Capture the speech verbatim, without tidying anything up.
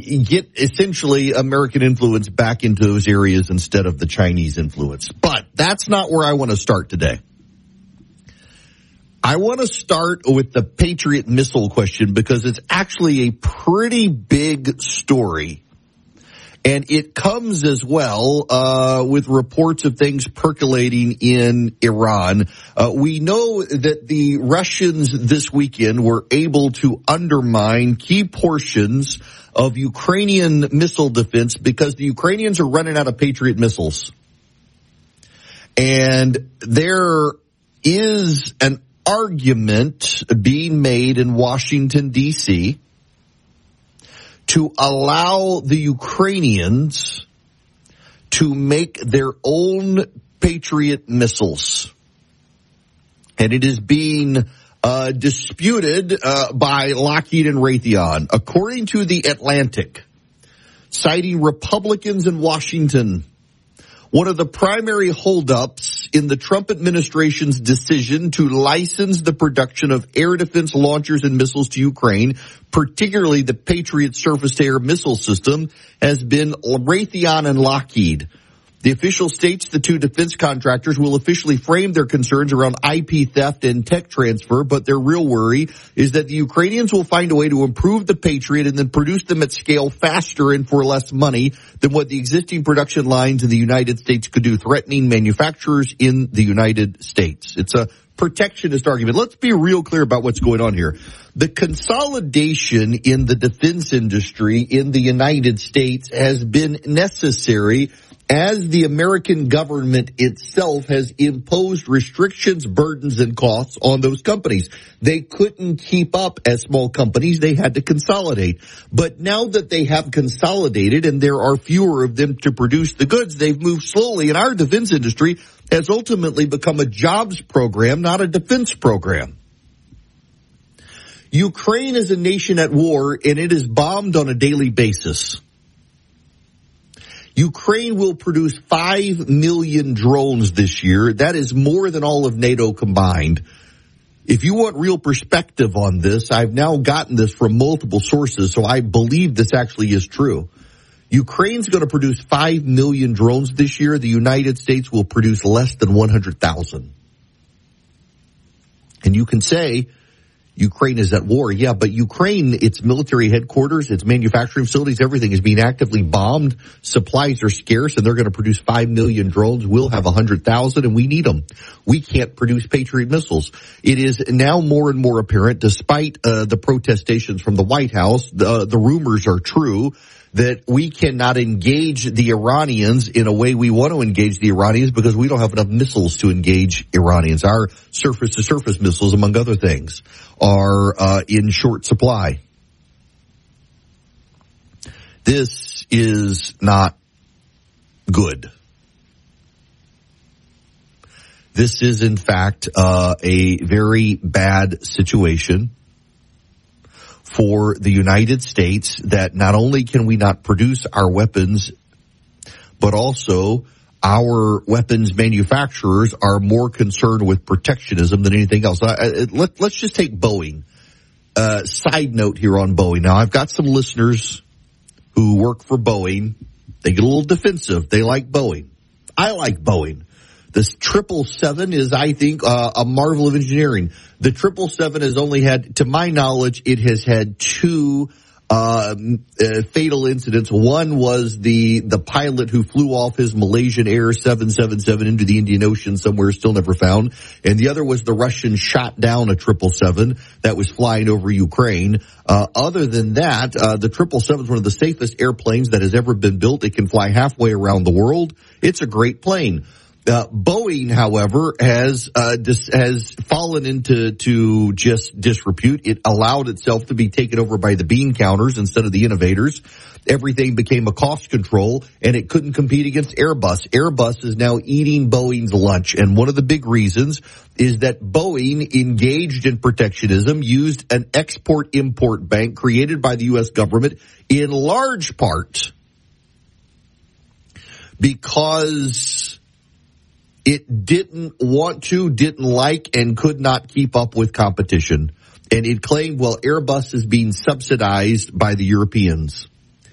get essentially American influence back into those areas instead of the Chinese influence. But that's not where I want to start today. I want to start with the Patriot missile question because it's actually a pretty big story. And it comes as well uh with reports of things percolating in Iran. Uh, we know that the Russians this weekend were able to undermine key portions of Ukrainian missile defense because the Ukrainians are running out of Patriot missiles. And there is an argument being made in Washington, D C to allow the Ukrainians to make their own Patriot missiles. And it is being uh, disputed uh, by Lockheed and Raytheon. According to The Atlantic, citing Republicans in Washington, one of the primary holdups in the Trump administration's decision to license the production of air defense launchers and missiles to Ukraine, particularly the Patriot surface-to-air missile system, has been Raytheon and Lockheed. The official states the two defense contractors will officially frame their concerns around I P theft and tech transfer, but their real worry is that the Ukrainians will find a way to improve the Patriot and then produce them at scale faster and for less money than what the existing production lines in the United States could do, threatening manufacturers in the United States. It's a protectionist argument. Let's be real clear about what's going on here. The consolidation in the defense industry in the United States has been necessary as the American government itself has imposed restrictions, burdens, and costs on those companies. They couldn't keep up as small companies. They had to consolidate. But now that they have consolidated and there are fewer of them to produce the goods, they've moved slowly. And our defense industry has ultimately become a jobs program, not a defense program. Ukraine is a nation at war, and it is bombed on a daily basis. Ukraine will produce five million drones this year. That is more than all of NATO combined. If you want real perspective on this, I've now gotten this from multiple sources, so I believe this actually is true. Ukraine's going to produce five million drones this year. The United States will produce less than one hundred thousand. And you can say Ukraine is at war. Yeah, but Ukraine, its military headquarters, its manufacturing facilities, everything is being actively bombed. Supplies are scarce, and they're going to produce five million drones. We'll have one hundred thousand, and we need them. We can't produce Patriot missiles. It is now more and more apparent, despite uh, the protestations from the White House, the, the rumors are true, that we cannot engage the Iranians in a way we want to engage the Iranians because we don't have enough missiles to engage Iranians. Our surface-to-surface missiles, among other things, are uh, in short supply. This is not good. This is, in fact, uh, a very bad situation for the United States, that not only can we not produce our weapons, but also our weapons manufacturers are more concerned with protectionism than anything else. I, I, let, let's just take Boeing. Uh, side note here on Boeing. Now, I've got some listeners who work for Boeing. They get a little defensive. They like Boeing. I like Boeing. This triple seven is, I think, uh, a marvel of engineering. The triple seven has only had, to my knowledge, it has had two uh, uh fatal incidents. One was the the pilot who flew off his Malaysian Air seven seventy-seven into the Indian Ocean somewhere, still never found. And the other was the Russians shot down a triple seven that was flying over Ukraine. Uh, other than that, uh, the triple seven is one of the safest airplanes that has ever been built. It can fly halfway around the world. It's a great plane. Uh, Boeing, however, has uh, dis- has fallen into to just disrepute. It allowed itself to be taken over by the bean counters instead of the innovators. Everything became a cost control, and it couldn't compete against Airbus. Airbus is now eating Boeing's lunch, and one of the big reasons is that Boeing engaged in protectionism, used an export-import bank created by the U S government in large part because it didn't want to, didn't like, and could not keep up with competition. And it claimed, well, Airbus is being subsidized by the Europeans.